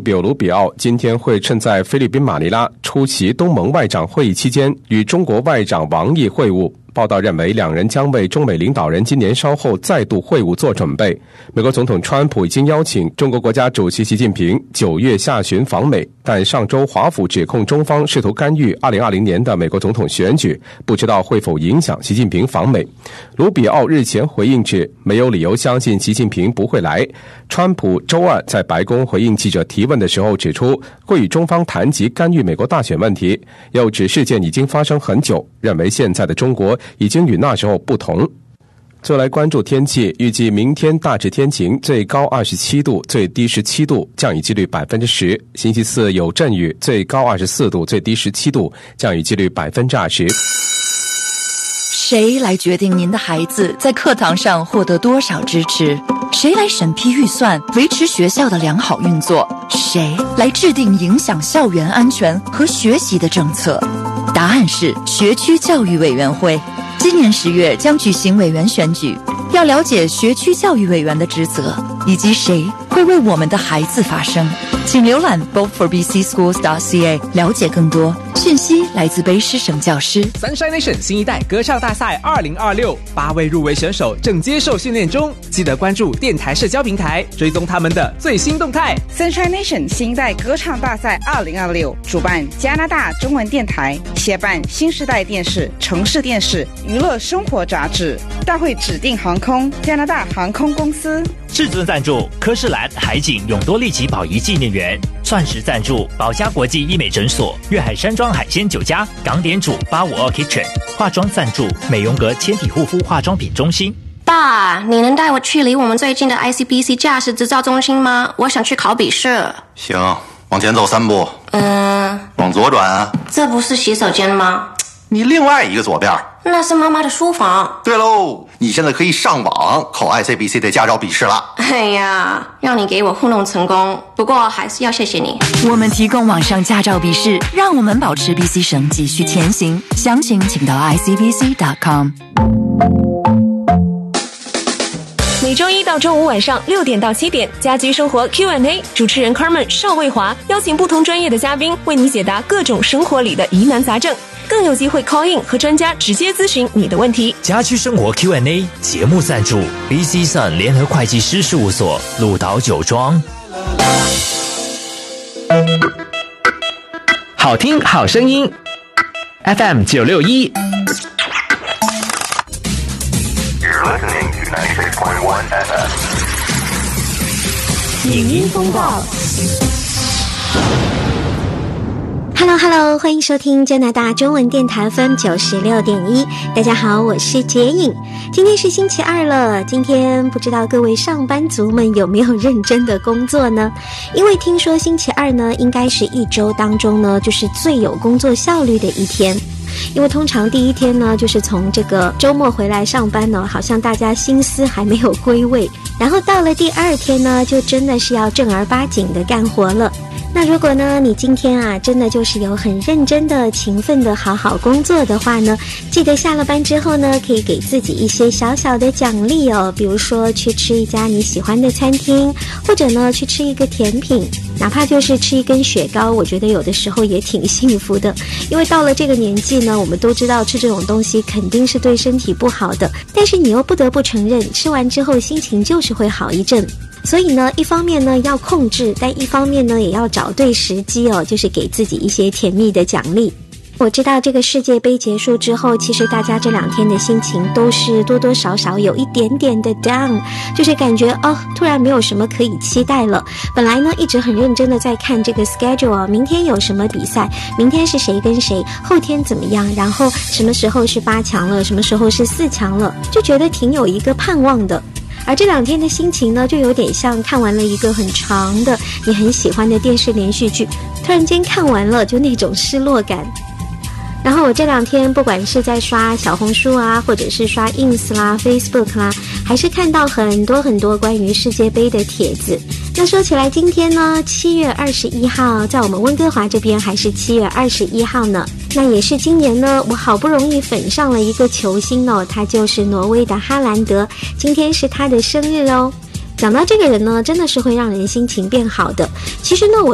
比奥·卢比奥今天会趁在菲律宾马尼拉出席东盟外长会议期间与中国外长王毅会晤。报道认为，两人将为中美领导人今年稍后再度会晤做准备。美国总统川普已经邀请中国国家主席习近平9月下旬访美，但上周华府指控中方试图干预2020年的美国总统选举，不知道会否影响习近平访美。卢比奥日前回应指，没有理由相信习近平不会来。川普周二在白宫回应记者提问的时候指出，会与中方谈及干预美国大选问题，又指事件已经发生很久，认为现在的中国已经与那时候不同。最后来关注天气，预计明天大致天晴，最高27度，最低17度，降雨几率10%。星期四有阵雨，最高24度，最低17度，降雨几率20%。 谁来决定您的孩子在课堂上获得多少支持？谁来审批预算，维持学校的良好运作？谁来制定影响校园安全和学习的政策？答案是学区教育委员会。今年10月将举行委员选举，要了解学区教育委员的职责，以及谁会为我们的孩子发声。请浏览 voteforbcschools.ca 了解更多讯息。来自卑诗省教师。 Sunshine Nation 新一代歌唱大赛2026，8位入围选手正接受训练中，记得关注电台社交平台，追踪他们的最新动态。 Sunshine Nation 新一代歌唱大赛2026，主办加拿大中文电台，协办新时代电视、城市电视、娱乐生活杂志。大会指定航空加拿大航空公司。 至尊赞助科士兰海景永多利奇宝仪纪念园，钻石赞助宝嘉国际医美诊所，粤海山庄海鲜酒家，港点主852 Kitchen， 化妆赞助美容阁纤体护肤化妆品中心。 爸，你能带我去离我们最近的 ICBC 驾驶执照中心吗？我想去考笔试。 行，往前走3步。往左转啊。 这不是洗手间吗？ 你另外一个左边。 那是妈妈的书房。 对喽，你现在可以上网考 ICBC 的驾照笔试了。 哎呀，让你给我糊弄成功，不过还是要谢谢你。 我们提供网上驾照笔试，让我们保持 BC 省继续前行。详情请到 icbc.com。 每周一到周五晚上6点到7点，家居生活 Q&A， 主持人 Carmen 邵卫华邀请不同专业的嘉宾为你解答各种生活里的疑难杂症，更有机会 call in 和专家直接咨询你的问题。 家居生活 Q&A 节目赞助 BC Sun 联合会计师事务所，鹿岛酒庄。 好听好声音 FM 961。 影音风暴。 Hello， 欢迎收听加拿大中文电台 FM 96.1。大家好，我是洁颖。今天是星期二了，今天不知道各位上班族们有没有认真的工作呢？因为听说星期二呢，应该是一周当中呢，就是最有工作效率的一天。因为通常第一天呢，就是从这个周末回来上班呢，好像大家心思还没有归位，然后到了第二天呢，就真的是要正儿八经的干活了。那如果呢，你今天啊，真的就是有很认真的、勤奋的好好工作的话呢，记得下了班之后呢，可以给自己一些小小的奖励哦，比如说去吃一家你喜欢的餐厅，或者呢，去吃一个甜品，哪怕就是吃一根雪糕，我觉得有的时候也挺幸福的。因为到了这个年纪呢，我们都知道吃这种东西肯定是对身体不好的，但是你又不得不承认，吃完之后心情就是会好一阵。所以呢，一方面呢要控制，但一方面呢也要找对时机哦，就是给自己一些甜蜜的奖励。我知道这个世界杯结束之后，其实大家这2天的心情都是多多少少有一点点的 down， 就是感觉突然没有什么可以期待了。本来呢一直很认真的在看这个 schedule， 明天有什么比赛，明天是谁跟谁，后天怎么样，然后什么时候是8强了，什么时候是4强了，就觉得挺有一个盼望的。而这2天的心情呢，就有点像看完了一个很长的你很喜欢的电视连续剧，突然间看完了就那种失落感。然后我这2天不管是在刷小红书啊，或者是刷 ins 啦 Facebook 啦，还是看到很多很多关于世界杯的帖子。那说起来今天呢7月21号，在我们温哥华这边还是7月21号呢。那也是今年呢我好不容易粉上了一个球星哦，他就是挪威的哈兰德，今天是他的生日哦。讲到这个人呢，真的是会让人心情变好的。其实呢，我